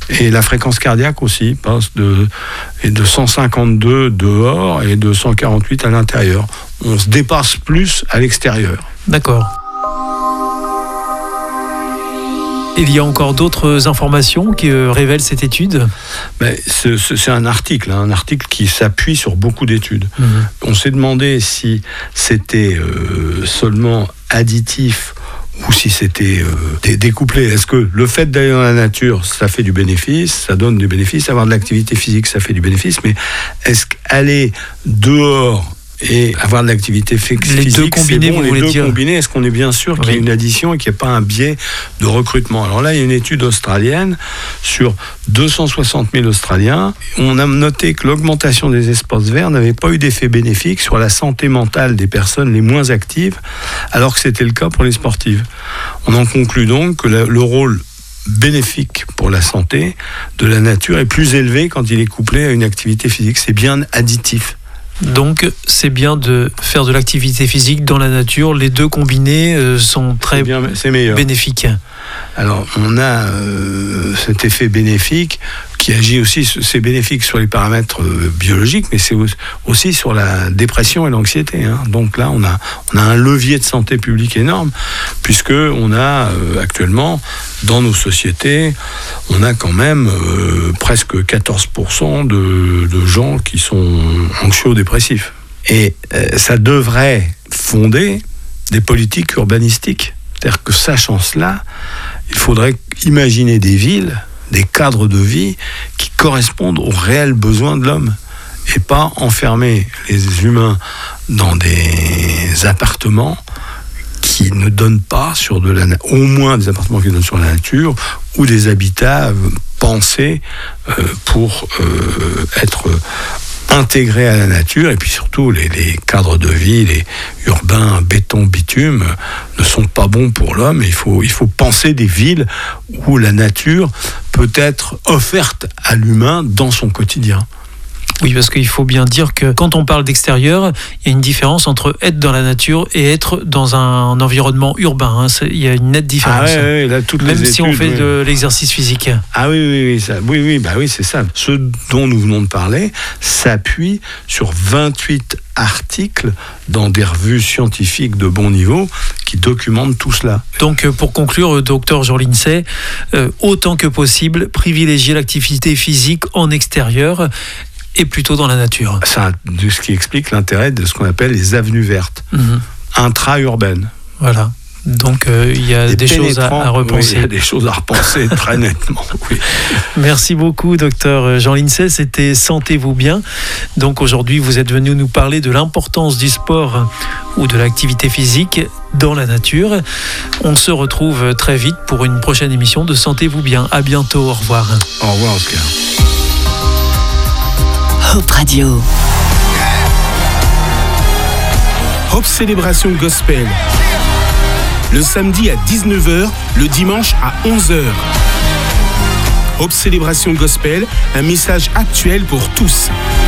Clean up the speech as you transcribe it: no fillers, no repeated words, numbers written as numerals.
Et la fréquence cardiaque aussi passe de 152 dehors et de 148 à l'intérieur. On se dépasse plus à l'extérieur. D'accord. Il y a encore d'autres informations qui révèlent cette étude ? C'est un article qui s'appuie sur beaucoup d'études. On s'est demandé si c'était seulement additif ou si c'était découplé. Est-ce que le fait d'aller dans la nature, ça fait du bénéfice, ça donne du bénéfice, avoir de l'activité physique, ça fait du bénéfice, mais est-ce qu'aller dehors et avoir de l'activité physique, les deux combinés, c'est bon, les deux combinés, est-ce qu'on est bien sûr qu'il y a une addition et qu'il n'y a pas un biais de recrutement? Alors là, il y a une étude australienne sur 260 000 Australiens. On a noté que l'augmentation des espaces verts n'avait pas eu d'effet bénéfique sur la santé mentale des personnes les moins actives, alors que c'était le cas pour les sportives. On en conclut donc que le rôle bénéfique pour la santé de la nature est plus élevé quand il est couplé à une activité physique. C'est bien additif. Donc, c'est bien de faire de l'activité physique dans la nature. Les deux combinés sont très bénéfiques. Alors, on a cet effet bénéfique qui agit aussi, c'est bénéfique sur les paramètres biologiques, mais c'est aussi sur la dépression et l'anxiété. Donc là, on a un levier de santé publique énorme, puisque on a actuellement, dans nos sociétés, on a quand même presque 14% de gens qui sont anxio-dépressifs. Et ça devrait fonder des politiques urbanistiques. C'est-à-dire que, sachant cela, il faudrait imaginer des villes, des cadres de vie qui correspondent aux réels besoins de l'homme et pas enfermer les humains dans des appartements qui ne donnent pas sur au moins des appartements qui donnent sur la nature ou des habitats pensés pour être intégrés à la nature. Et puis surtout les cadres de vie, les urbains béton bitume ne sont pas bons pour l'homme. Il faut penser des villes où la nature peut être offerte à l'humain dans son quotidien. Oui, parce qu'il faut bien dire que quand on parle d'extérieur, il y a une différence entre être dans la nature et être dans un environnement urbain. Il y a une nette différence. Là, même si on fait de l'exercice physique. Oui, c'est ça. Ce dont nous venons de parler s'appuie sur 28 articles dans des revues scientifiques de bon niveau qui documentent tout cela. Donc, pour conclure, docteur Jean Lincey, autant que possible, privilégier l'activité physique en extérieur et plutôt dans la nature. C'est ce qui explique l'intérêt de ce qu'on appelle les avenues vertes, intra-urbaines. Voilà. Donc, il y a des choses à repenser. Oui, il y a des choses à repenser très nettement. Oui. Merci beaucoup, docteur Jean Lincey. C'était Sentez-vous bien. Donc, aujourd'hui, vous êtes venu nous parler de l'importance du sport ou de l'activité physique dans la nature. On se retrouve très vite pour une prochaine émission de Sentez-vous bien. À bientôt. Au revoir. Au revoir, Oscar. Hope Radio. Hope Célébration Gospel. Le samedi à 19h, le dimanche à 11h. Hope Célébration Gospel, un message actuel pour tous.